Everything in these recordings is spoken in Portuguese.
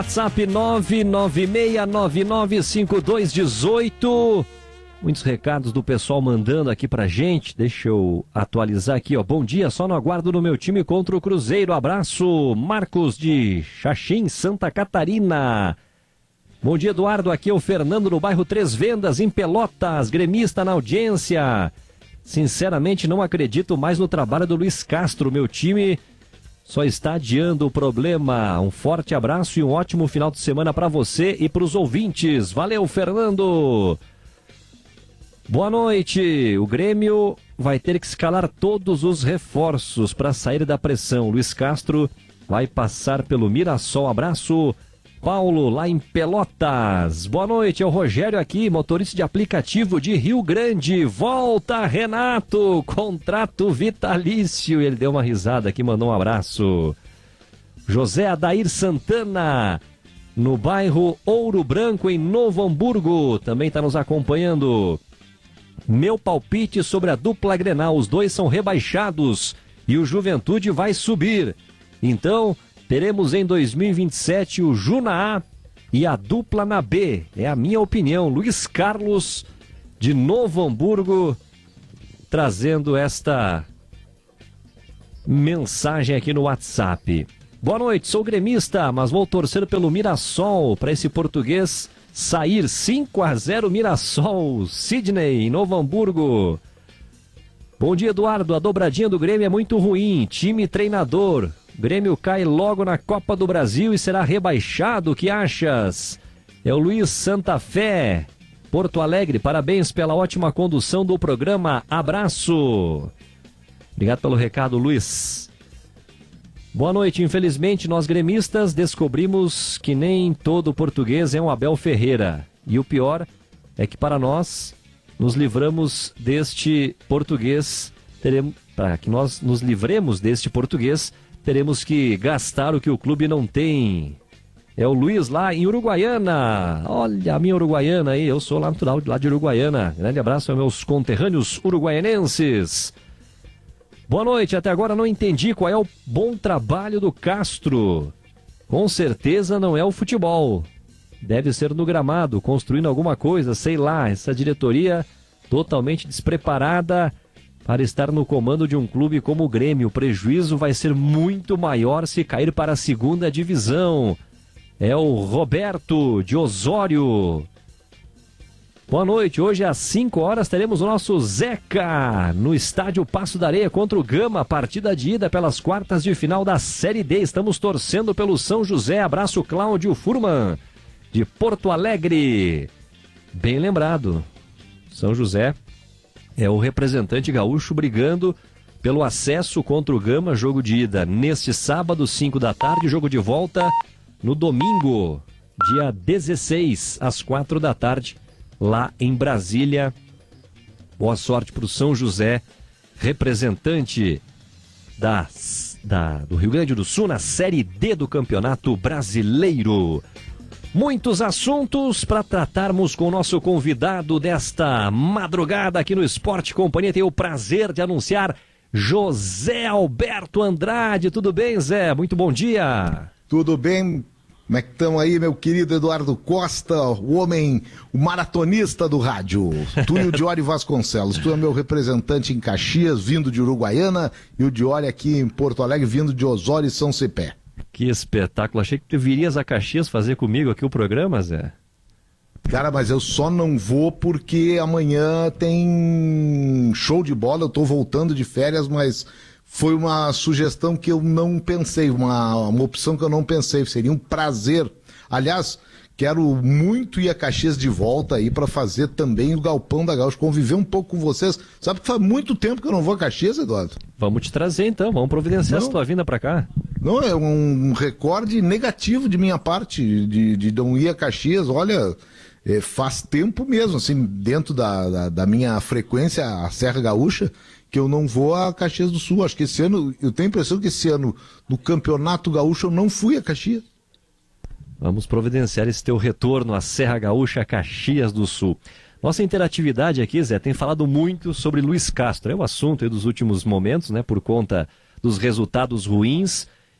WhatsApp 996995218. Muitos recados do pessoal mandando aqui pra gente. Deixa eu atualizar aqui, ó. Bom dia, só no aguardo do meu time contra o Cruzeiro. Abraço, Marcos de Xaxim, Santa Catarina. Bom dia, Eduardo. Aqui é o Fernando no bairro Três Vendas, em Pelotas. Gremista na audiência. Sinceramente, não acredito mais no trabalho do Luiz Castro. Meu time só está adiando o problema. Um forte abraço e um ótimo final de semana para você e para os ouvintes. Valeu, Fernando. Boa noite. O Grêmio vai ter que escalar todos os reforços para sair da pressão. Luiz Castro vai passar pelo Mirassol. Abraço, Paulo, lá em Pelotas. Boa noite, é o Rogério aqui, motorista de aplicativo de Rio Grande. Volta, Renato, contrato vitalício. Ele deu uma risada aqui, mandou um abraço. José Adair Santana, no bairro Ouro Branco, em Novo Hamburgo, também está nos acompanhando. Meu palpite sobre a dupla Grenal, os dois são rebaixados e o Juventude vai subir. Então, teremos em 2027 o Ju na A e a dupla na B. É a minha opinião. Luiz Carlos, de Novo Hamburgo, trazendo esta mensagem aqui no WhatsApp. Boa noite, sou gremista, mas vou torcer pelo Mirassol para esse português sair. 5-0 Mirassol. Sidney, em Novo Hamburgo. Bom dia, Eduardo. A dobradinha do Grêmio é muito ruim. Time e treinador. O Grêmio cai logo na Copa do Brasil e será rebaixado. O que achas? É o Luiz Santa Fé, Porto Alegre. Parabéns pela ótima condução do programa. Abraço. Obrigado pelo recado, Luiz. Boa noite. Infelizmente, nós gremistas descobrimos que nem todo português é um Abel Ferreira. E o pior é que para nós nos livramos deste português, para que nós nos livremos deste português, teremos que gastar o que o clube não tem. É o Luiz lá em Uruguaiana. Olha a minha Uruguaiana aí, eu sou lá natural lá de Uruguaiana. Grande abraço aos meus conterrâneos uruguaianenses. Boa noite, até agora não entendi qual é o bom trabalho do Castro. Com certeza não é o futebol. Deve ser no gramado, construindo alguma coisa, sei lá. Essa diretoria totalmente despreparada para estar no comando de um clube como o Grêmio. O prejuízo vai ser muito maior se cair para a segunda divisão. É o Roberto de Osório. Boa noite, hoje às 5 horas teremos o nosso Zeca no estádio Passo da Areia contra o Gama, partida de ida pelas quartas de final da Série D. Estamos torcendo pelo São José. Abraço, Cláudio Furman, de Porto Alegre. Bem lembrado, São José é o representante gaúcho brigando pelo acesso contra o Gama, jogo de ida neste sábado, 5 da tarde, jogo de volta no domingo, dia 16, às 4 da tarde, lá em Brasília. Boa sorte para o São José, representante do Rio Grande do Sul na Série D do Campeonato Brasileiro. Muitos assuntos para tratarmos com o nosso convidado desta madrugada aqui no Esporte Companhia. Tenho o prazer de anunciar José Alberto Andrade. Tudo bem, Zé? Muito bom dia. Tudo bem? Como é que estão aí, meu querido Eduardo Costa, o maratonista do rádio? Túlio Diori Vasconcelos, tu é meu representante em Caxias, vindo de Uruguaiana, e o Diori aqui em Porto Alegre, vindo de Osório e São Cepé. Que espetáculo, achei que tu virias a Caxias fazer comigo aqui o programa, Zé. Cara, mas eu só não vou porque amanhã tem show de bola, eu tô voltando de férias, mas foi uma sugestão que eu não pensei, uma opção que eu não pensei, seria um prazer. Aliás, quero muito ir a Caxias de volta aí para fazer também o Galpão da Gaúcha, conviver um pouco com vocês. Sabe que faz muito tempo que eu não vou a Caxias, Eduardo? Vamos te trazer então, vamos providenciar essa tua vinda para cá. Não, é um recorde negativo de minha parte, de não ir a Caxias. Olha, faz tempo mesmo, assim, dentro da minha frequência, a Serra Gaúcha, que eu não vou a Caxias do Sul. Acho que esse ano, eu tenho a impressão que esse ano, no Campeonato Gaúcho, eu não fui a Caxias. Vamos providenciar esse teu retorno à Serra Gaúcha, Caxias do Sul. Nossa interatividade aqui, Zé, tem falado muito sobre Luiz Castro. É o assunto aí dos últimos momentos, né, por conta dos resultados ruins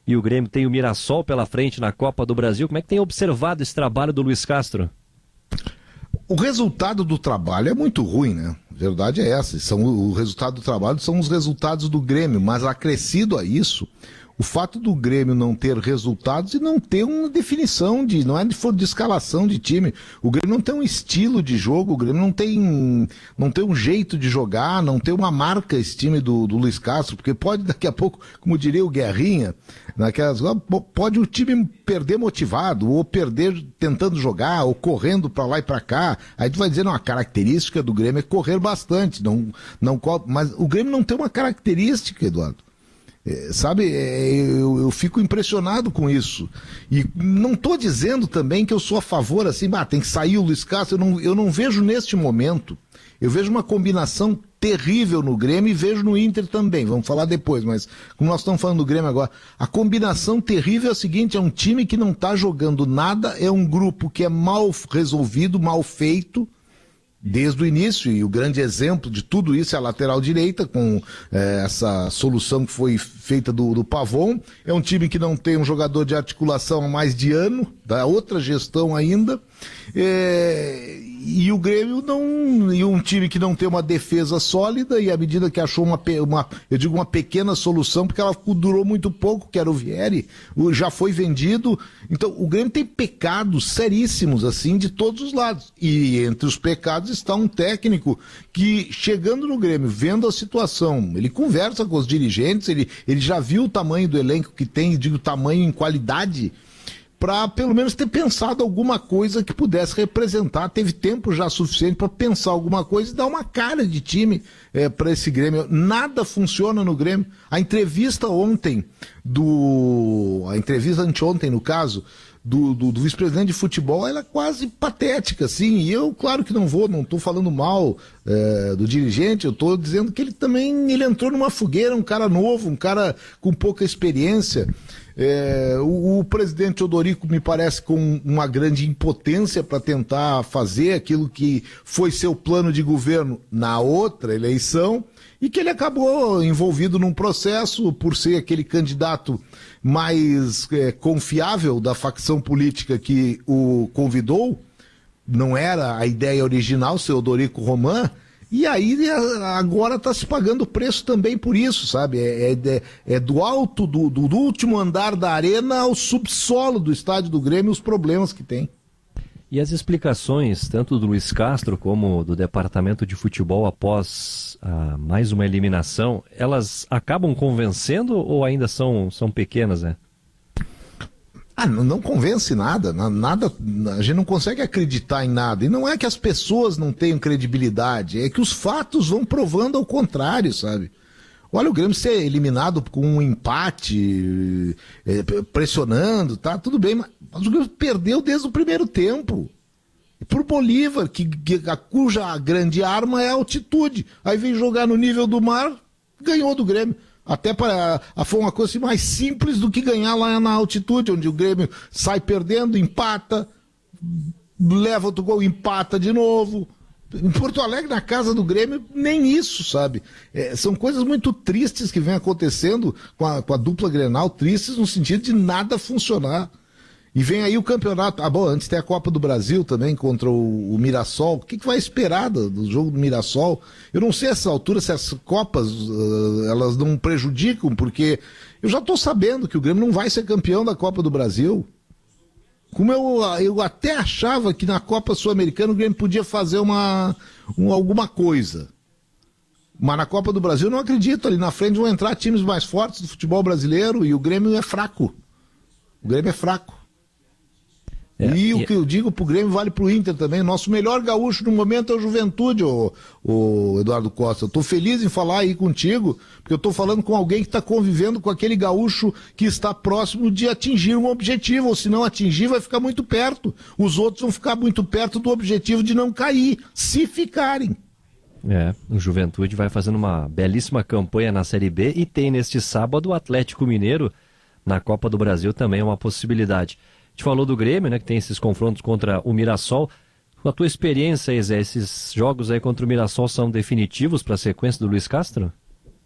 e o Grêmio tem o Mirassol pela frente na Copa do Brasil. Como é que tem observado esse trabalho do Luiz Castro? O resultado do trabalho é muito ruim, né? A verdade é essa. O resultado do trabalho são os resultados do Grêmio, mas acrescido a isso, o fato do Grêmio não ter resultados e não ter uma definição não é de escalação de time. O Grêmio não tem um estilo de jogo, o Grêmio não tem um jeito de jogar, não tem uma marca esse time do Luiz Castro, porque pode daqui a pouco, como diria o Guerrinha, pode o time perder motivado, ou perder tentando jogar, ou correndo para lá e para cá. Aí tu vai dizer, não, a característica do Grêmio é correr bastante, mas o Grêmio não tem uma característica, Eduardo. Eu fico impressionado com isso. E não estou dizendo também que eu sou a favor, assim, tem que sair o Luiz Castro. Eu não vejo neste momento. Eu vejo uma combinação terrível no Grêmio e vejo no Inter também. Vamos falar depois, mas como nós estamos falando do Grêmio agora, a combinação terrível é a seguinte: é um time que não está jogando nada, é um grupo que é mal resolvido, mal feito, desde o início, e o grande exemplo de tudo isso é a lateral direita, com essa solução que foi feita do Pavon. É um time que não tem um jogador de articulação há mais de ano, da outra gestão ainda, e o Grêmio e um time que não tem uma defesa sólida, e à medida que achou uma pequena solução, porque ela durou muito pouco, que era o Vieri, já foi vendido. Então o Grêmio tem pecados seríssimos, assim, de todos os lados, e entre os pecados está um técnico que, chegando no Grêmio, vendo a situação, ele conversa com os dirigentes, ele já viu o tamanho do elenco que tem, digo tamanho em qualidade, para pelo menos ter pensado alguma coisa que pudesse representar. Teve tempo já suficiente para pensar alguma coisa e dar uma cara de time para esse Grêmio. Nada funciona no Grêmio. A entrevista anteontem, no caso, do vice-presidente de futebol, ela é quase patética, assim. E eu, claro que não estou falando mal do dirigente, eu estou dizendo que ele entrou numa fogueira, um cara novo, um cara com pouca experiência. O presidente Odorico me parece com uma grande impotência para tentar fazer aquilo que foi seu plano de governo na outra eleição, e que ele acabou envolvido num processo por ser aquele candidato mais confiável da facção política que o convidou. Não era a ideia original, seu Odorico Roman, e aí agora está se pagando preço também por isso, sabe? É do alto do último andar da arena ao subsolo do estádio do Grêmio os problemas que tem. E as explicações, tanto do Luiz Castro como do departamento de futebol após mais uma eliminação, elas acabam convencendo ou ainda são pequenas, né? Não convence nada, a gente não consegue acreditar em nada. E não é que as pessoas não tenham credibilidade, é que os fatos vão provando ao contrário, sabe? Olha, o Grêmio ser eliminado com um empate, pressionando, tá? Tudo bem, mas o Grêmio perdeu desde o primeiro tempo. E por Bolívar, cuja grande arma é a altitude. Aí vem jogar no nível do mar, ganhou do Grêmio. Até foi uma coisa mais simples do que ganhar lá na altitude, onde o Grêmio sai perdendo, empata, leva outro gol, empata de novo. Em Porto Alegre, na casa do Grêmio, nem isso, sabe? São coisas muito tristes que vêm acontecendo com a dupla Grenal, tristes no sentido de nada funcionar. E vem aí o campeonato. Antes tem a Copa do Brasil também contra o Mirassol. O que vai esperar do jogo do Mirassol? Eu não sei a essa altura se as Copas elas não prejudicam, porque eu já estou sabendo que o Grêmio não vai ser campeão da Copa do Brasil. Como eu até achava que na Copa Sul-Americana o Grêmio podia fazer alguma coisa. Mas na Copa do Brasil eu não acredito. Ali na frente vão entrar times mais fortes do futebol brasileiro e o Grêmio é fraco. O Grêmio é fraco. E o que eu digo pro Grêmio vale pro Inter também. Nosso melhor gaúcho no momento é o Juventude, o Eduardo Costa. Eu tô feliz em falar aí contigo, porque eu tô falando com alguém que está convivendo com aquele gaúcho que está próximo de atingir um objetivo, ou se não atingir vai ficar muito perto. Os outros vão ficar muito perto do objetivo de não cair, se ficarem. O Juventude vai fazendo uma belíssima campanha na Série B e tem neste sábado o Atlético Mineiro na Copa do Brasil, também é uma possibilidade. A gente falou do Grêmio, né, que tem esses confrontos contra o Mirassol. Com a tua experiência, Zé, esses jogos aí contra o Mirassol são definitivos para a sequência do Luiz Castro?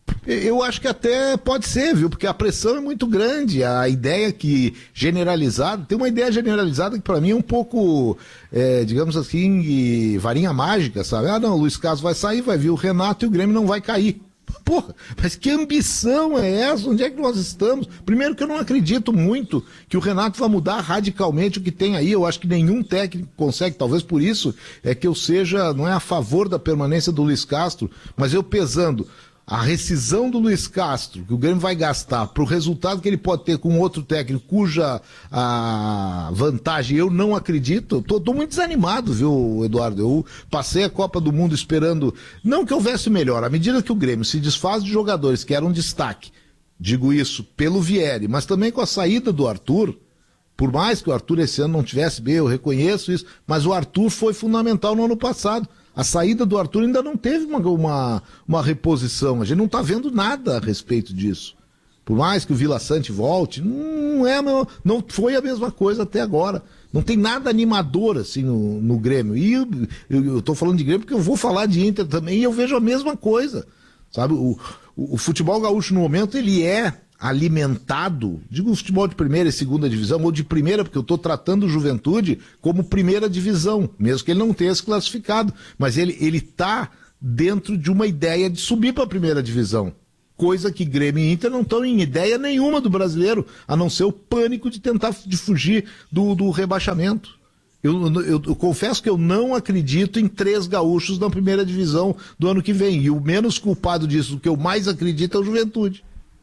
Eu acho que até pode ser, viu? Porque a pressão é muito grande. A ideia que generalizada, tem uma ideia generalizada que para mim é um pouco, digamos assim, varinha mágica, sabe? Ah, não, o Luiz Carlos vai sair, vai vir o Renato e o Grêmio não vai cair. Porra, mas que ambição é essa? Onde é que nós estamos? Primeiro que eu não acredito muito que o Renato vai mudar radicalmente o que tem aí. Eu acho que nenhum técnico consegue, talvez por isso é que eu seja, não é a favor da permanência do Luiz Castro, mas eu pesando a rescisão do Luiz Castro, que o Grêmio vai gastar, para o resultado que ele pode ter com outro técnico, cuja a vantagem eu não acredito, tô muito desanimado, viu, Eduardo? Eu passei a Copa do Mundo esperando, não que houvesse melhor, à medida que o Grêmio se desfaz de jogadores que eram destaque, digo isso pelo Vieri, mas também com a saída do Arthur, por mais que o Arthur esse ano não tivesse bem, eu reconheço isso, mas o Arthur foi fundamental no ano passado. A saída do Arthur ainda não teve uma reposição. A gente não está vendo nada a respeito disso. Por mais que o Vila Sante volte, não foi a mesma coisa até agora. Não tem nada animador assim no Grêmio. E eu estou falando de Grêmio porque eu vou falar de Inter também e eu vejo a mesma coisa. Sabe? O futebol gaúcho no momento ele é alimentado, digo futebol de primeira e segunda divisão, ou de primeira, porque eu estou tratando o Juventude como primeira divisão, mesmo que ele não tenha se classificado, mas ele está dentro de uma ideia de subir para a primeira divisão, coisa que Grêmio e Inter não estão em ideia nenhuma do brasileiro, a não ser o pânico de tentar de fugir do rebaixamento. Eu confesso que eu não acredito em 3 gaúchos na primeira divisão do ano que vem, e o menos culpado disso, o que eu mais acredito é o Juventude.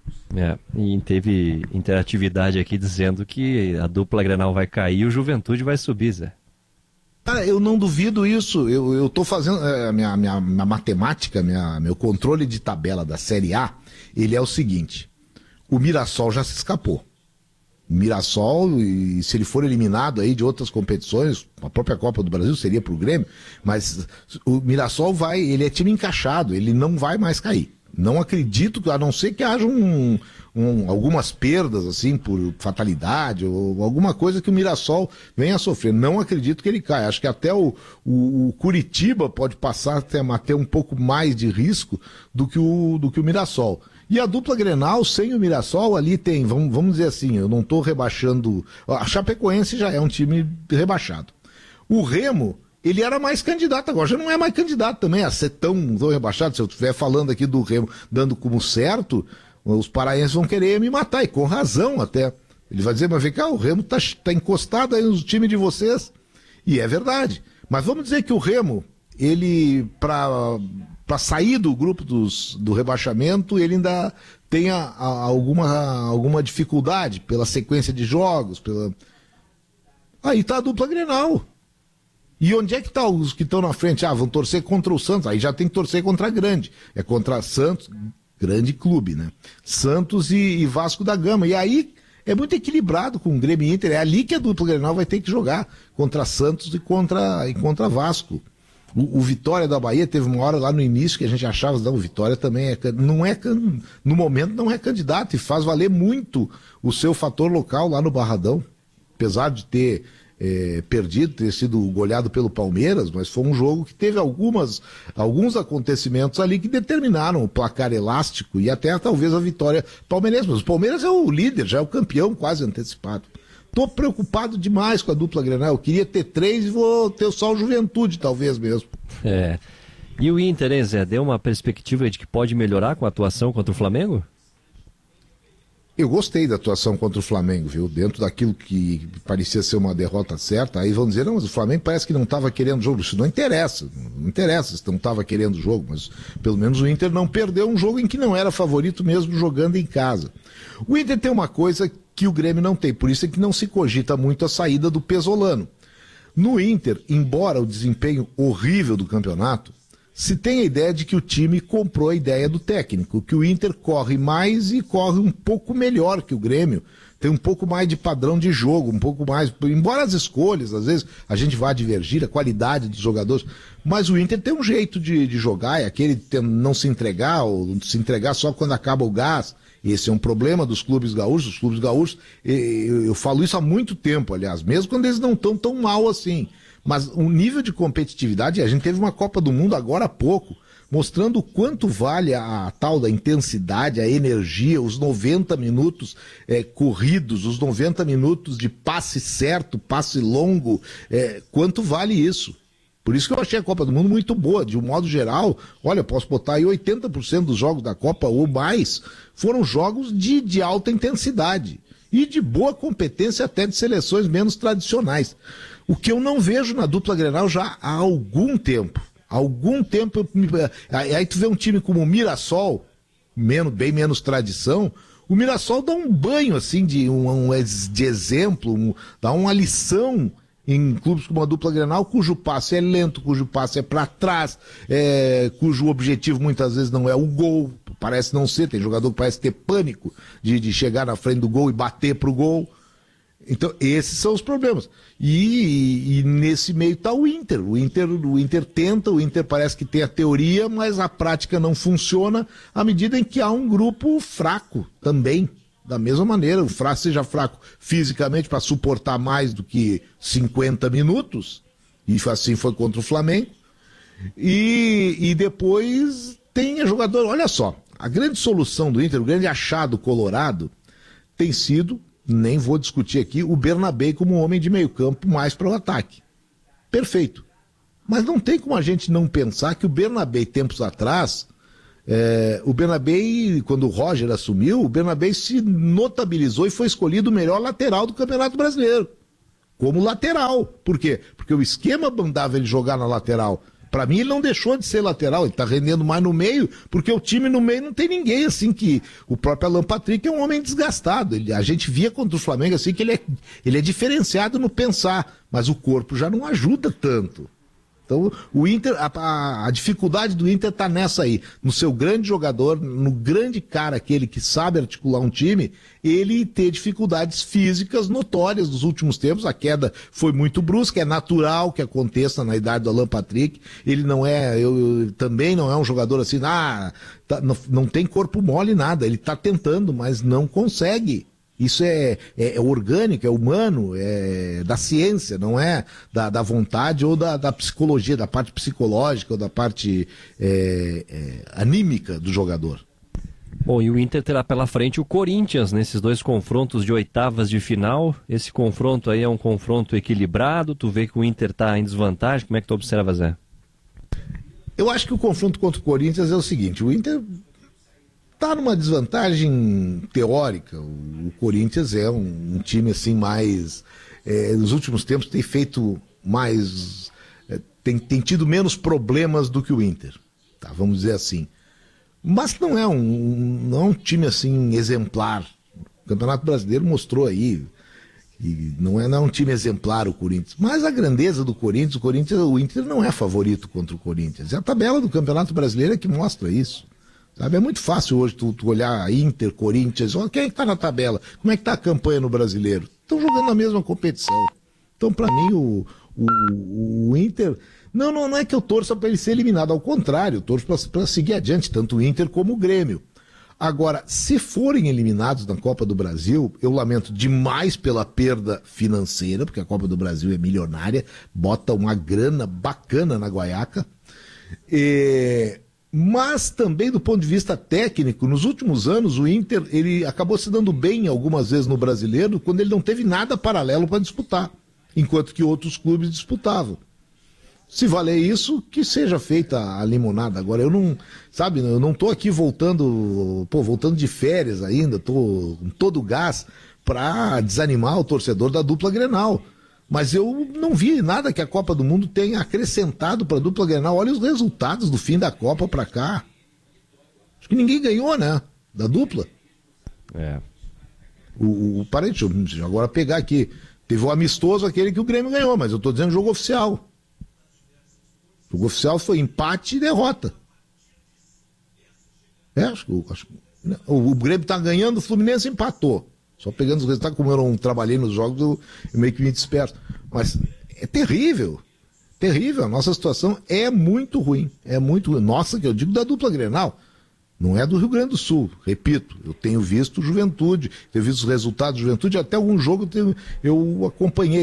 E teve interatividade aqui dizendo que a dupla Grenal vai cair e o Juventude vai subir, Zé. Cara, eu não duvido isso. Eu tô fazendo minha matemática, meu controle de tabela da Série A, ele é o seguinte: o Mirassol já se escapou. O Mirassol, e se ele for eliminado aí de outras competições, a própria Copa do Brasil seria pro Grêmio, mas o Mirassol ele é time encaixado, ele não vai mais cair. Não acredito, a não ser que haja algumas perdas, assim, por fatalidade, ou alguma coisa que o Mirassol venha a sofrer. Não acredito que ele caia. Acho que até o Curitiba pode passar a ter um pouco mais de risco do que o Mirassol. E a dupla Grenal, sem o Mirassol, ali tem, vamos dizer assim, eu não estou rebaixando. A Chapecoense já é um time rebaixado. O Remo, ele era mais candidato, agora já não é mais candidato também a ser tão rebaixado. Se eu estiver falando aqui do Remo dando como certo, os paraenses vão querer me matar, e com razão até. Ele vai dizer, mas vem cá, o Remo tá encostado aí no time de vocês. E é verdade. Mas vamos dizer que o Remo, ele, para sair do grupo do rebaixamento, ele ainda tenha alguma dificuldade pela sequência de jogos. Aí tá a dupla Grenal. E onde é que tá os que estão na frente? Vão torcer contra o Santos. Aí já tem que torcer contra a grande. É contra Santos, grande clube, né? Santos e Vasco da Gama. E aí é muito equilibrado com o Grêmio e Inter. É ali que a dupla Grenal vai ter que jogar. Contra Santos e contra Vasco. O Vitória da Bahia teve uma hora lá no início que a gente achava, não, o Vitória também no momento não é candidato e faz valer muito o seu fator local lá no Barradão. Apesar de ter perdido, ter sido goleado pelo Palmeiras, mas foi um jogo que teve alguns acontecimentos ali que determinaram o placar elástico e até talvez a vitória palmeirense. Mas o Palmeiras é o líder, já é o campeão quase antecipado. Tô preocupado demais com a dupla Grenal. Eu queria ter 3 e vou ter só o Juventude, talvez mesmo. E o Inter, hein, Zé? Deu uma perspectiva de que pode melhorar com a atuação contra o Flamengo? Eu gostei da atuação contra o Flamengo, viu? Dentro daquilo que parecia ser uma derrota certa, aí vão dizer, não, mas o Flamengo parece que não estava querendo o jogo. Isso não interessa se não estava querendo o jogo, mas pelo menos o Inter não perdeu um jogo em que não era favorito mesmo jogando em casa. O Inter tem uma coisa que o Grêmio não tem, por isso é que não se cogita muito a saída do Pesolano. No Inter, embora o desempenho horrível do campeonato, se tem a ideia de que o time comprou a ideia do técnico, que o Inter corre mais e corre um pouco melhor que o Grêmio, tem um pouco mais de padrão de jogo, um pouco mais, embora as escolhas, às vezes a gente vá divergir, a qualidade dos jogadores, mas o Inter tem um jeito de jogar, é aquele de não se entregar, ou se entregar só quando acaba o gás. Esse é um problema dos clubes gaúchos. Os clubes gaúchos, eu falo isso há muito tempo, aliás, mesmo quando eles não estão tão mal assim. Mas o nível de competitividade, a gente teve uma Copa do Mundo agora há pouco, mostrando o quanto vale a tal da intensidade, a energia, os 90 minutos corridos, os 90 minutos de passe certo, passe longo, quanto vale isso? Por isso que eu achei a Copa do Mundo muito boa, de um modo geral. Olha, posso botar aí 80% dos jogos da Copa ou mais foram jogos de alta intensidade e de boa competência até de seleções menos tradicionais. O que eu não vejo na dupla Grenal já há algum tempo. Aí tu vê um time como o Mirassol, bem menos tradição. O Mirassol dá um banho assim de exemplo, dá uma lição em clubes como a dupla Grenal, cujo passe é lento, cujo passe é para trás, cujo objetivo muitas vezes não é o gol, parece não ser, tem jogador que parece ter pânico de chegar na frente do gol e bater pro gol. Então, esses são os problemas. E nesse meio está o Inter. O Inter tenta, o Inter parece que tem a teoria, mas a prática não funciona à medida em que há um grupo fraco também. Da mesma maneira, seja fraco fisicamente para suportar mais do que 50 minutos, e assim foi contra o Flamengo, e depois tem jogador. Olha só, a grande solução do Inter, o grande achado colorado, tem sido, nem vou discutir aqui, o Bernabé como homem de meio campo mais para o ataque. Perfeito. Mas não tem como a gente não pensar que o Bernabé, tempos atrás, o Bernabé, quando o Roger assumiu, o Bernabé se notabilizou e foi escolhido o melhor lateral do Campeonato Brasileiro. Como lateral. Por quê? Porque o esquema mandava ele jogar na lateral. Para mim, ele não deixou de ser lateral, ele tá rendendo mais no meio, porque o time no meio não tem ninguém, assim, que o próprio Alan Patrick é um homem desgastado. A gente via contra o Flamengo, assim, que ele é diferenciado no pensar, mas o corpo já não ajuda tanto. Então, o Inter, a dificuldade do Inter está nessa aí, no seu grande jogador, no grande cara, aquele que sabe articular um time, ele ter dificuldades físicas notórias nos últimos tempos. A queda foi muito brusca, é natural que aconteça na idade do Alan Patrick. Ele não também não é um jogador assim, não tem corpo mole nada, ele está tentando, mas não consegue. Isso é orgânico, é humano, é da ciência, não é da vontade ou da psicologia, da parte psicológica ou da parte anímica do jogador. Bom, e o Inter terá pela frente o Corinthians nesses dois confrontos de oitavas de final. Esse confronto aí é um confronto equilibrado, tu vê que o Inter está em desvantagem, como é que tu observa, Zé? Eu acho que o confronto contra o Corinthians é o seguinte, o Inter está numa desvantagem teórica. O Corinthians é um time assim mais, nos últimos tempos tem feito mais, tem tido menos problemas do que o Inter, tá? Vamos dizer assim. Mas não é um time assim exemplar. O Campeonato Brasileiro mostrou aí, e não é um time exemplar o Corinthians. Mas a grandeza do Corinthians, o Inter não é favorito contra o Corinthians. É a tabela do Campeonato Brasileiro que mostra isso. Sabe? É muito fácil hoje tu olhar Inter, Corinthians, quem é que tá na tabela? Como é que tá a campanha no Brasileiro? Estão jogando a mesma competição. Então, para mim, o Inter... Não é que eu torça para ele ser eliminado, ao contrário, eu torço para seguir adiante, tanto o Inter como o Grêmio. Agora, se forem eliminados na Copa do Brasil, eu lamento demais pela perda financeira, porque a Copa do Brasil é milionária, bota uma grana bacana na guaiaca, mas também do ponto de vista técnico, nos últimos anos o Inter ele acabou se dando bem algumas vezes no Brasileiro quando ele não teve nada paralelo para disputar, enquanto que outros clubes disputavam. Se valer isso, que seja feita a limonada. Agora, eu não tô aqui voltando de férias ainda, tô com todo o gás para desanimar o torcedor da dupla Grenal. Mas eu não vi nada que a Copa do Mundo tenha acrescentado para a dupla Grenal. Olha os resultados do fim da Copa para cá. Acho que ninguém ganhou, né? Da dupla. Parei, deixa eu agora pegar aqui. Teve o amistoso, aquele que o Grêmio ganhou, mas eu tô dizendo jogo oficial. O jogo oficial foi empate e derrota. Acho que o Grêmio tá ganhando, o Fluminense empatou. Só pegando os resultados, como eu não trabalhei nos jogos, eu meio que me disperso. Mas é terrível. Terrível. A nossa situação é muito ruim. É muito ruim. Nossa, que eu digo da dupla Grenal. Não é do Rio Grande do Sul. Repito, eu tenho visto Juventude, tenho visto os resultados de Juventude, até algum jogo eu acompanhei.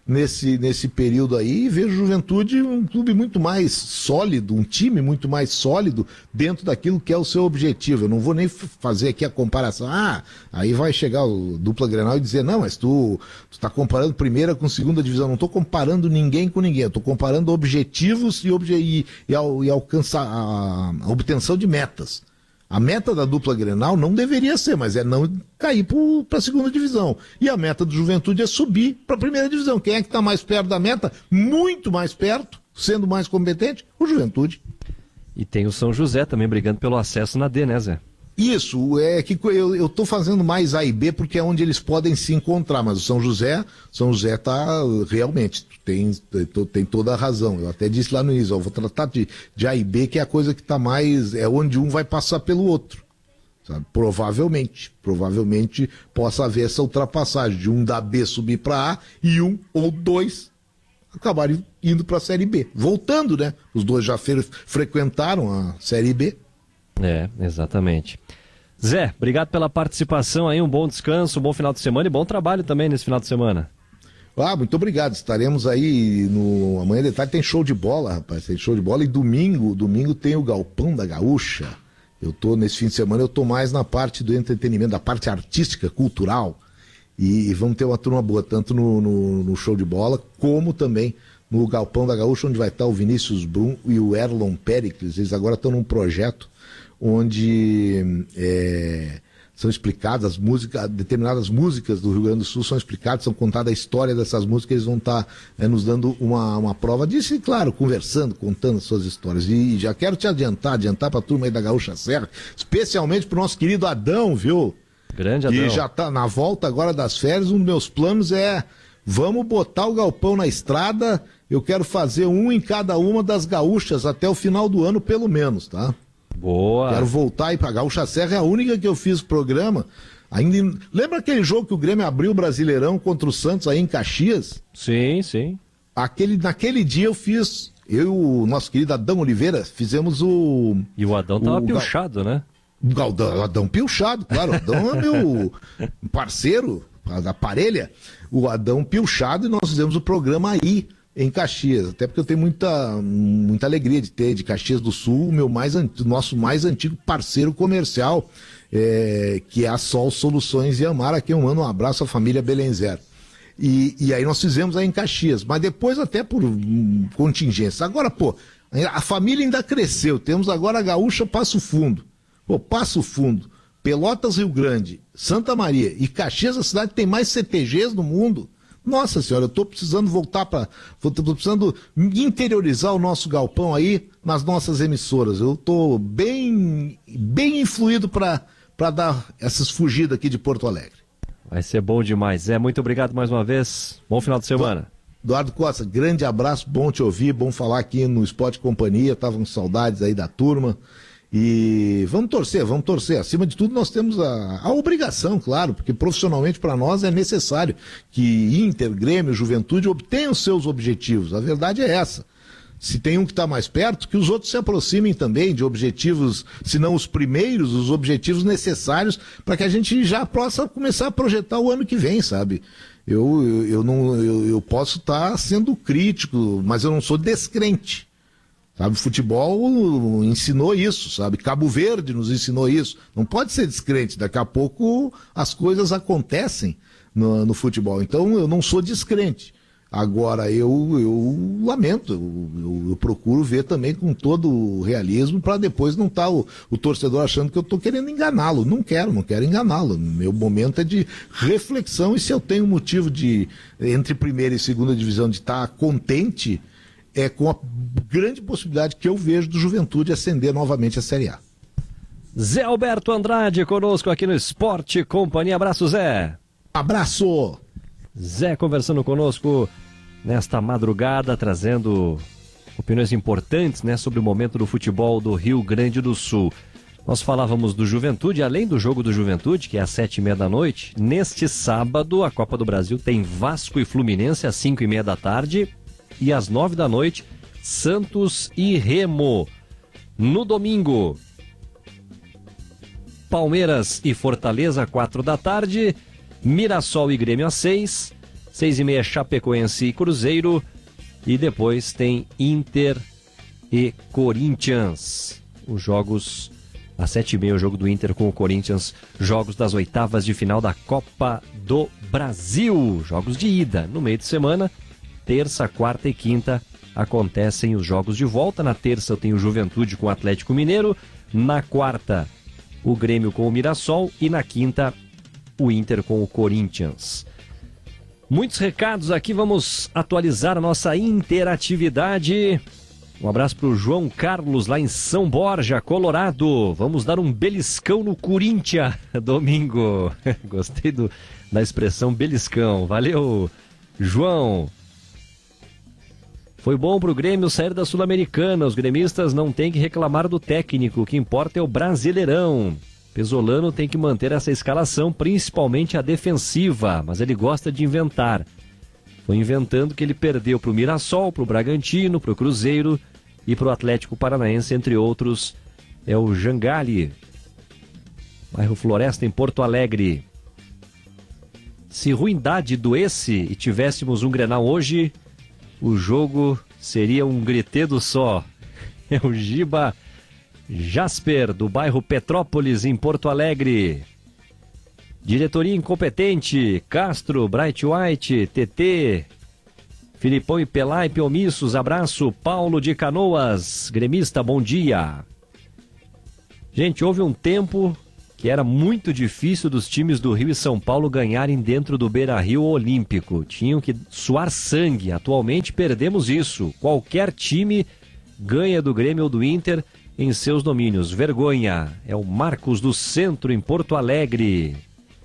nesse período aí, e vejo Juventude um clube muito mais sólido, um time muito mais sólido dentro daquilo que é o seu objetivo. Eu não vou nem fazer aqui a comparação. Aí vai chegar o dupla Grenal e dizer, não, mas tu tá comparando primeira com segunda divisão. Não estou comparando ninguém com ninguém, eu estou comparando objetivos e alcançar a obtenção de metas. A meta da dupla Grenal não deveria ser, mas é não cair para a segunda divisão. E a meta do Juventude é subir para a primeira divisão. Quem é que está mais perto da meta? Muito mais perto, sendo mais competente, o Juventude. E tem o São José também brigando pelo acesso na D, né, Zé? Isso, é que eu estou fazendo mais A e B porque é onde eles podem se encontrar, mas o São José está realmente, tem toda a razão. Eu até disse lá no início, eu vou tratar de A e B, que é a coisa que está mais, é onde um vai passar pelo outro. Sabe? Provavelmente possa haver essa ultrapassagem de um da B subir para A e um ou dois acabarem indo para a Série B. Voltando, né? Os dois já frequentaram a Série B. É, exatamente. Zé, obrigado pela participação aí, um bom descanso, um bom final de semana e bom trabalho também nesse final de semana. Muito obrigado, estaremos aí amanhã de tarde tem show de bola, rapaz, tem show de bola e domingo tem o Galpão da Gaúcha. Nesse fim de semana eu tô mais na parte do entretenimento, da parte artística, cultural, e vamos ter uma turma boa, tanto no show de bola, como também no Galpão da Gaúcha, onde vai estar o Vinícius Brum e o Erlon Pericles. Eles agora estão num projeto onde são explicadas determinadas músicas do Rio Grande do Sul são explicadas, são contadas a história dessas músicas, eles vão estar nos dando uma prova disso e, claro, conversando, contando as suas histórias. E já quero te adiantar para a turma aí da Gaúcha Serra, especialmente para o nosso querido Adão, viu? Grande Adão. Que já está na volta agora das férias, um dos meus planos é, vamos botar o galpão na estrada, eu quero fazer um em cada uma das gaúchas até o final do ano, pelo menos, tá? Boa. Quero voltar e pagar. O Gaúcha Serra é a única que eu fiz programa. Lembra aquele jogo que o Grêmio abriu o Brasileirão contra o Santos aí em Caxias? Sim, sim. Naquele dia eu e o nosso querido Adão Oliveira fizemos o... E o Adão tava pilchado, né? O Adão pilchado, claro. O Adão é meu parceiro da parelha. O Adão pilchado, e nós fizemos o programa aí em Caxias, até porque eu tenho muita alegria de ter de Caxias do Sul nosso mais antigo parceiro comercial, que é a Sol Soluções Iamar, a quem eu mando um abraço à família Belenzer. E aí nós fizemos aí em Caxias, mas depois até por contingência. Agora, a família ainda cresceu, temos agora a Gaúcha Passo Fundo. Passo Fundo, Pelotas, Rio Grande, Santa Maria e Caxias, a cidade que tem mais CTGs no mundo. Nossa senhora, eu estou precisando estou precisando interiorizar o nosso galpão aí nas nossas emissoras. Eu estou bem influído para dar essas fugidas aqui de Porto Alegre. Vai ser bom demais. Zé, muito obrigado mais uma vez. Bom final de semana. Eduardo Costa, grande abraço, bom te ouvir, bom falar aqui no Esporte Companhia, estavam com saudades aí da turma. E vamos torcer. Acima de tudo, nós temos a obrigação, claro, porque profissionalmente para nós é necessário que Inter, Grêmio, Juventude obtenham seus objetivos. A verdade é essa. Se tem um que está mais perto, que os outros se aproximem também de objetivos, se não os primeiros, os objetivos necessários para que a gente já possa começar a projetar o ano que vem, sabe? Eu posso estar sendo crítico, mas eu não sou descrente. Sabe, o futebol ensinou isso, sabe? Cabo Verde nos ensinou isso. Não pode ser descrente, daqui a pouco as coisas acontecem no futebol. Então eu não sou descrente. Agora eu lamento, eu procuro ver também com todo o realismo para depois não estar o torcedor achando que eu estou querendo enganá-lo. Não quero enganá-lo. Meu momento é de reflexão, e se eu tenho motivo entre primeira e segunda divisão, de estar contente, é com a grande possibilidade que eu vejo do Juventude ascender novamente a Série A. Zé Alberto Andrade conosco aqui no Esporte Companhia. Abraço, Zé. Abraço. Zé conversando conosco nesta madrugada, trazendo opiniões importantes, né, sobre o momento do futebol do Rio Grande do Sul. Nós falávamos do Juventude, além do jogo do Juventude, que é às 7h30 da noite, neste sábado a Copa do Brasil tem Vasco e Fluminense às 5h30 da tarde. E às 9 da noite, Santos e Remo. No domingo, Palmeiras e Fortaleza, 4 da tarde. Mirassol e Grêmio às 6. 6h30, Chapecoense e Cruzeiro. E depois tem Inter e Corinthians. Os jogos, às 7h30, o jogo do Inter com o Corinthians. Jogos das oitavas de final da Copa do Brasil. Jogos de ida. No meio de semana, terça, quarta e quinta, acontecem os jogos de volta. Na terça eu tenho Juventude com o Atlético Mineiro. Na quarta, o Grêmio com o Mirassol. E na quinta, o Inter com o Corinthians. Muitos recados aqui, vamos atualizar a nossa interatividade. Um abraço para o João Carlos, lá em São Borja, Colorado. Vamos dar um beliscão no Corinthians domingo. Gostei da expressão beliscão. Valeu, João. Foi bom para o Grêmio sair da Sul-Americana. Os gremistas não têm que reclamar do técnico. O que importa é o Brasileirão. Pesolano tem que manter essa escalação, principalmente a defensiva, mas ele gosta de inventar. Foi inventando que ele perdeu para o Mirassol, para o Bragantino, para o Cruzeiro e para o Atlético Paranaense, entre outros. É o Jangali, bairro Floresta, em Porto Alegre. Se ruindade doesse e tivéssemos um Grenal hoje, o jogo seria um gritedo só. É o Giba Jasper, do bairro Petrópolis, em Porto Alegre. Diretoria incompetente, Castro, Bright White, TT, Filipão e Pelaipe omissos, abraço. Paulo de Canoas, gremista, bom dia. Gente, houve um tempo que era muito difícil dos times do Rio e São Paulo ganharem dentro do Beira-Rio Olímpico. Tinham que suar sangue. Atualmente perdemos isso. Qualquer time ganha do Grêmio ou do Inter em seus domínios. Vergonha. É o Marcos do Centro, em Porto Alegre.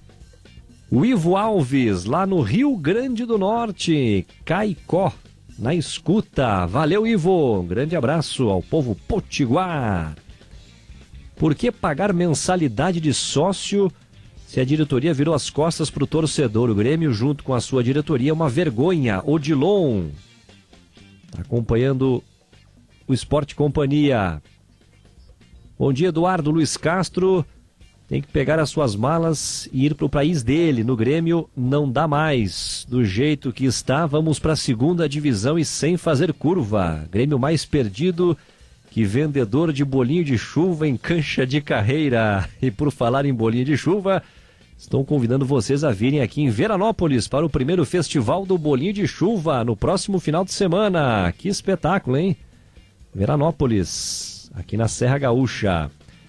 O Ivo Alves, lá no Rio Grande do Norte, Caicó, na escuta. Valeu, Ivo. Um grande abraço ao povo potiguar. Por que pagar mensalidade de sócio se a diretoria virou as costas para o torcedor? O Grêmio, junto com a sua diretoria, é uma vergonha. Odilon, acompanhando o Esporte Companhia. Bom dia, Eduardo. Luiz Castro tem que pegar as suas malas e ir para o país dele. No Grêmio não dá mais. Do jeito que está, vamos para a segunda divisão e sem fazer curva. Grêmio mais perdido que vendedor de bolinho de chuva em cancha de carreira. E por falar em bolinho de chuva, estou convidando vocês a virem aqui em Veranópolis para o primeiro festival do bolinho de chuva no próximo final de semana. Que espetáculo, hein? Veranópolis, aqui na Serra Gaúcha.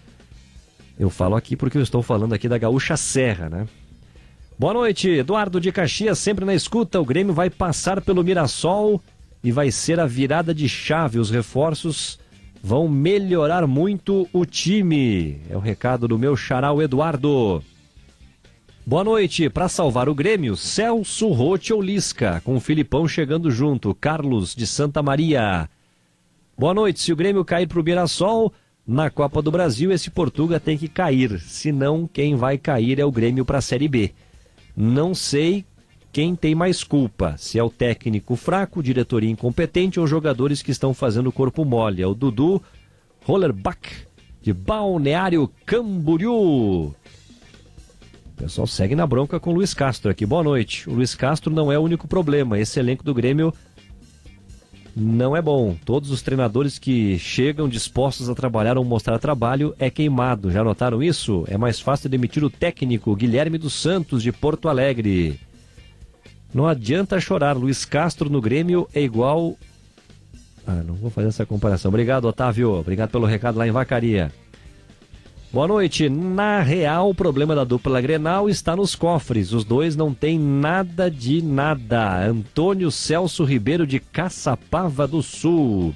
Eu falo aqui porque eu estou falando aqui da Gaúcha Serra, né? Boa noite, Eduardo de Caxias, sempre na escuta. O Grêmio vai passar pelo Mirassol e vai ser a virada de chave. Os reforços vão melhorar muito o time. É o recado do meu xará, o Eduardo. Boa noite. Para salvar o Grêmio, Celso Rotti ou Lisca, com o Filipão chegando junto. Carlos de Santa Maria. Boa noite. Se o Grêmio cair para o Mirassol na Copa do Brasil, esse Portuga tem que cair. Senão, quem vai cair é o Grêmio para a Série B. Não sei quem tem mais culpa, se é o técnico fraco, diretoria incompetente ou jogadores que estão fazendo o corpo mole. É o Dudu Rollerbach, de Balneário Camboriú. O pessoal segue na bronca com o Luiz Castro aqui. Boa noite. O Luiz Castro não é o único problema. Esse elenco do Grêmio não é bom. Todos os treinadores que chegam dispostos a trabalhar ou mostrar trabalho é queimado. Já notaram isso? É mais fácil demitir o técnico Guilherme dos Santos, de Porto Alegre. Não adianta chorar. Luiz Castro no Grêmio é igual... não vou fazer essa comparação. Obrigado, Otávio. Obrigado pelo recado lá em Vacaria. Boa noite. Na real, o problema da dupla Grenal está nos cofres. Os dois não têm nada de nada. Antônio Celso Ribeiro, de Caçapava do Sul.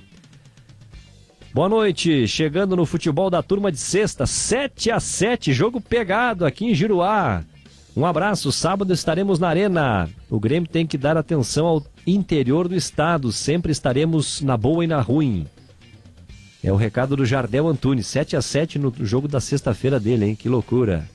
Boa noite. Chegando no futebol da turma de sexta, 7-7, jogo pegado aqui em Giruá. Um abraço. Sábado estaremos na Arena. O Grêmio tem que dar atenção ao interior do estado. Sempre estaremos na boa e na ruim. É o recado do Jardel Antunes. 7-7 no jogo da sexta-feira dele, hein? Que loucura.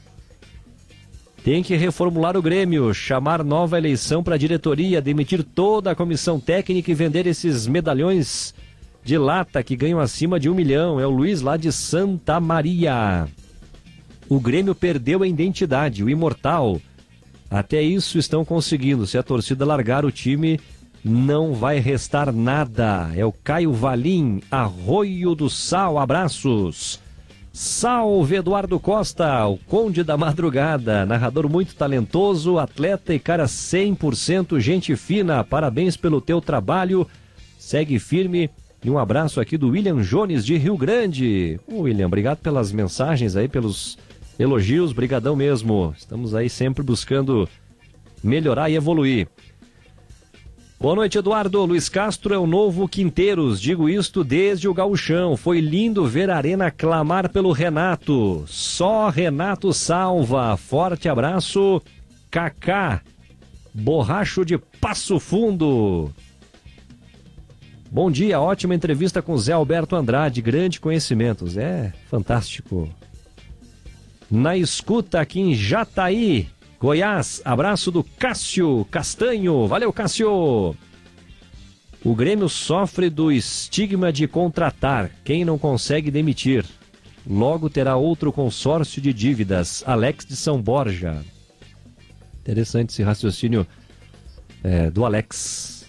Tem que reformular o Grêmio, chamar nova eleição para a diretoria, demitir toda a comissão técnica e vender esses medalhões de lata que ganham acima de 1 milhão. É o Luiz, lá de Santa Maria. O Grêmio perdeu a identidade, o imortal. Até isso estão conseguindo. Se a torcida largar o time, não vai restar nada. É o Caio Valim, Arroio do Sal. Abraços. Salve Eduardo Costa, o Conde da Madrugada, narrador muito talentoso, atleta e cara 100% gente fina. Parabéns pelo teu trabalho. Segue firme. E um abraço aqui do William Jones de Rio Grande. William, obrigado pelas mensagens aí, pelos elogios, brigadão mesmo. Estamos aí sempre buscando melhorar e evoluir. Boa noite, Eduardo. Luiz Castro é o novo Quinteiros. Digo isto desde o gauchão. Foi lindo ver a Arena clamar pelo Renato. Só Renato salva. Forte abraço. Kaká, Borracho de Passo Fundo. Bom dia, ótima entrevista com Zé Alberto Andrade. Grande conhecimento. Zé, fantástico. Na escuta aqui em Jataí, Goiás, abraço do Cássio Castanho. Valeu, Cássio! O Grêmio sofre do estigma de contratar quem não consegue demitir. Logo terá outro consórcio de dívidas. Alex de São Borja. Interessante esse raciocínio do Alex.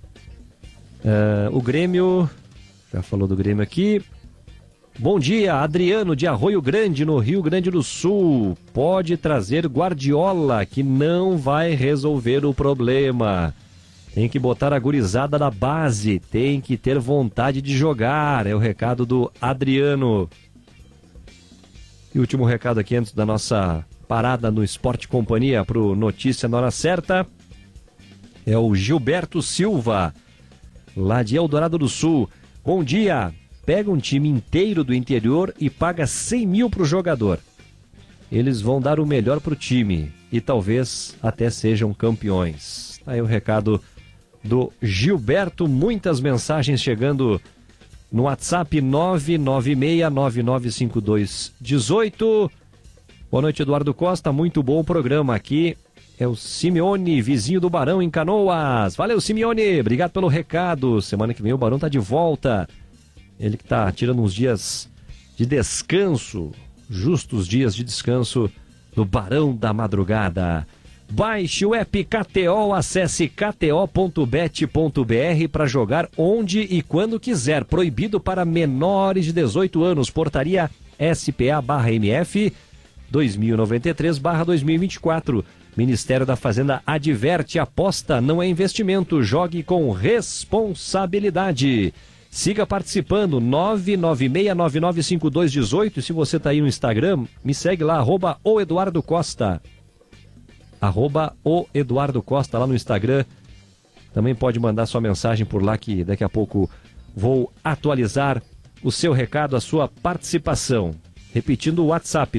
O Grêmio, já falou do Grêmio aqui. Bom dia, Adriano de Arroio Grande, no Rio Grande do Sul. Pode trazer Guardiola, que não vai resolver o problema. Tem que botar a gurizada na base, tem que ter vontade de jogar. É o recado do Adriano. E último recado aqui antes da nossa parada no Esporte Companhia para o Notícia na Hora Certa. É o Gilberto Silva, lá de Eldorado do Sul. Bom dia. Pega um time inteiro do interior e paga 100 mil para o jogador. Eles vão dar o melhor para o time e talvez até sejam campeões. Aí o recado do Gilberto. Muitas mensagens chegando no WhatsApp 996995218. Boa noite, Eduardo Costa. Muito bom o programa aqui. É o Simeone, vizinho do Barão em Canoas. Valeu, Simeone. Obrigado pelo recado. Semana que vem o Barão tá de volta. Ele que está tirando uns dias de descanso, justos dias de descanso do Barão da Madrugada. Baixe o app KTO, acesse kto.bet.br para jogar onde e quando quiser. Proibido para menores de 18 anos. Portaria SPA/MF 2093/2024. Ministério da Fazenda adverte: aposta não é investimento. Jogue com responsabilidade. Siga participando, 996995218. E se você está aí no Instagram, me segue lá, @oeduardocosta. @oeduardocosta lá no Instagram. Também pode mandar sua mensagem por lá que daqui a pouco vou atualizar o seu recado, a sua participação. Repetindo o WhatsApp,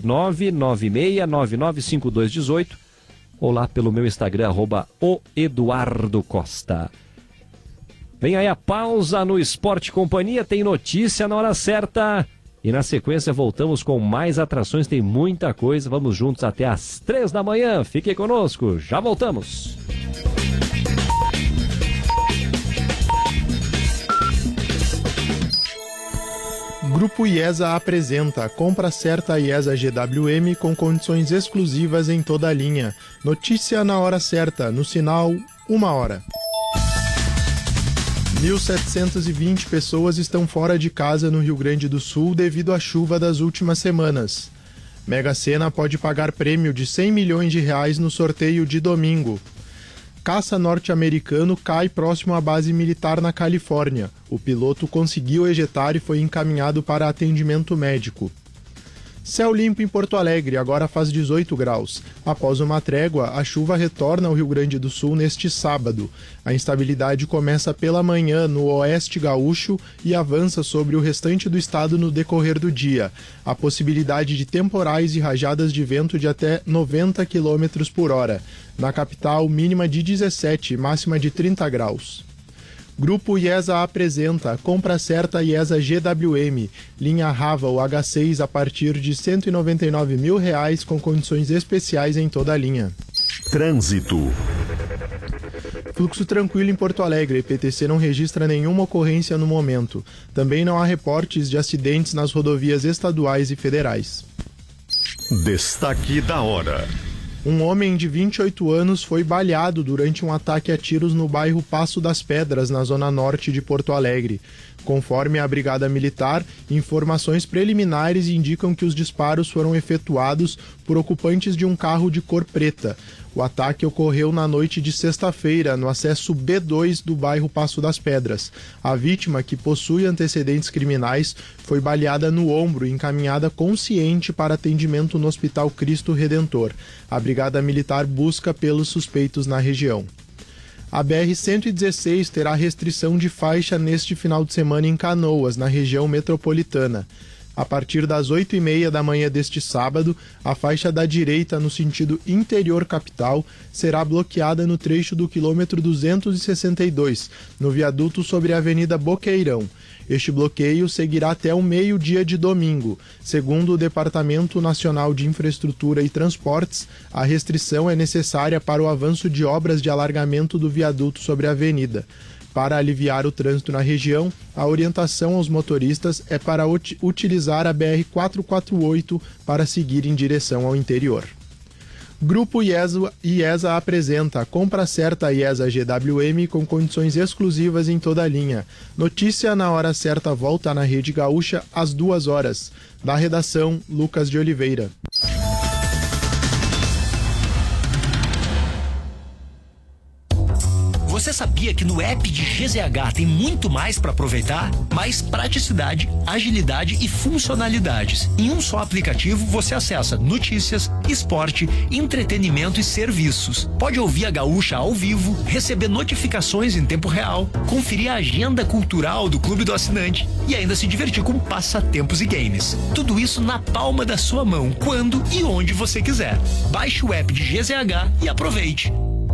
996995218 ou lá pelo meu Instagram, @oeduardocosta. Vem aí a pausa no Esporte Companhia, tem notícia na hora certa. E na sequência voltamos com mais atrações, tem muita coisa. Vamos juntos até às 3 da manhã. Fique conosco, já voltamos. Grupo IESA apresenta: compra certa IESA GWM com condições exclusivas em toda a linha. Notícia na hora certa, no sinal 1h. 1.720 pessoas estão fora de casa no Rio Grande do Sul devido à chuva das últimas semanas. Mega Sena pode pagar prêmio de R$100 milhões no sorteio de domingo. Caça norte-americano cai próximo à base militar na Califórnia. O piloto conseguiu ejetar e foi encaminhado para atendimento médico. Céu limpo em Porto Alegre, agora faz 18 graus. Após uma trégua, a chuva retorna ao Rio Grande do Sul neste sábado. A instabilidade começa pela manhã no oeste gaúcho e avança sobre o restante do estado no decorrer do dia. A possibilidade de temporais e rajadas de vento de até 90 km por hora. Na capital, mínima de 17, máxima de 30 graus. Grupo IESA apresenta: compra certa IESA GWM, linha Raval H6 a partir de R$ 199 mil com condições especiais em toda a linha. Trânsito. Fluxo tranquilo em Porto Alegre, PTC não registra nenhuma ocorrência no momento. Também não há reportes de acidentes nas rodovias estaduais e federais. Destaque da hora. Um homem de 28 anos foi baleado durante um ataque a tiros no bairro Passo das Pedras, na zona norte de Porto Alegre. Conforme a Brigada Militar, informações preliminares indicam que os disparos foram efetuados por ocupantes de um carro de cor preta. O ataque ocorreu na noite de sexta-feira, no acesso B2 do bairro Passo das Pedras. A vítima, que possui antecedentes criminais, foi baleada no ombro e encaminhada consciente para atendimento no Hospital Cristo Redentor. A Brigada Militar busca pelos suspeitos na região. A BR-116 terá restrição de faixa neste final de semana em Canoas, na região metropolitana. A partir das 8h30 da manhã deste sábado, a faixa da direita no sentido interior capital será bloqueada no trecho do quilômetro 262, no viaduto sobre a Avenida Boqueirão. Este bloqueio seguirá até o meio-dia de domingo. Segundo o Departamento Nacional de Infraestrutura e Transportes, a restrição é necessária para o avanço de obras de alargamento do viaduto sobre a avenida. Para aliviar o trânsito na região, a orientação aos motoristas é para utilizar a BR-448 para seguir em direção ao interior. Grupo IESA apresenta Compra Certa IESA GWM com condições exclusivas em toda a linha. Notícia na hora certa volta na Rede Gaúcha às 2h. Da redação, Lucas de Oliveira. Você sabia que no app de GZH tem muito mais para aproveitar? Mais praticidade, agilidade e funcionalidades. Em um só aplicativo você acessa notícias, esporte, entretenimento e serviços. Pode ouvir a Gaúcha ao vivo, receber notificações em tempo real, conferir a agenda cultural do Clube do Assinante e ainda se divertir com passatempos e games. Tudo isso na palma da sua mão, quando e onde você quiser. Baixe o app de GZH e aproveite.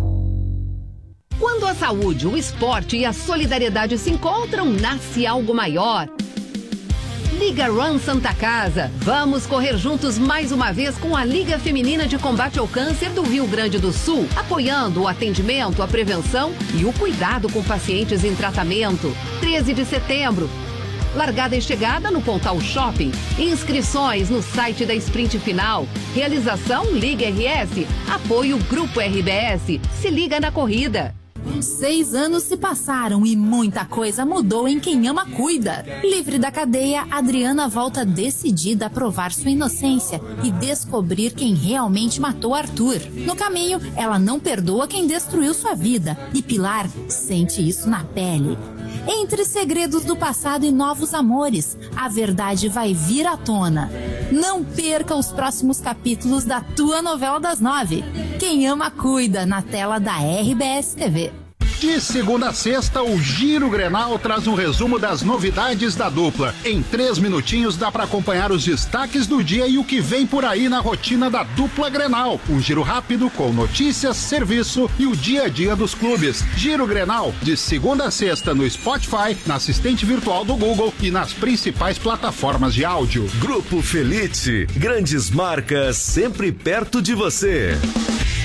Quando a saúde, o esporte e a solidariedade se encontram, nasce algo maior. Liga Run Santa Casa. Vamos correr juntos mais uma vez com a Liga Feminina de Combate ao Câncer do Rio Grande do Sul, apoiando o atendimento, a prevenção e o cuidado com pacientes em tratamento. 13 de setembro. Largada e chegada no Pontal Shopping. Inscrições no site da Sprint Final. Realização Liga RS. Apoio Grupo RBS. Se liga na corrida. 6 anos se passaram e muita coisa mudou em Quem Ama Cuida. Livre da cadeia, Adriana volta decidida a provar sua inocência e descobrir quem realmente matou Arthur. No caminho, ela não perdoa quem destruiu sua vida e Pilar sente isso na pele. Entre segredos do passado e novos amores, a verdade vai vir à tona. Não perca os próximos capítulos da tua novela das 9. Quem Ama Cuida, na tela da RBS TV. De segunda a sexta, o Giro Grenal traz um resumo das novidades da dupla. Em 3 minutinhos dá para acompanhar os destaques do dia e o que vem por aí na rotina da dupla Grenal. Um giro rápido com notícias, serviço e o dia a dia dos clubes. Giro Grenal, de segunda a sexta no Spotify, na assistente virtual do Google e nas principais plataformas de áudio. Grupo Felite, grandes marcas sempre perto de você.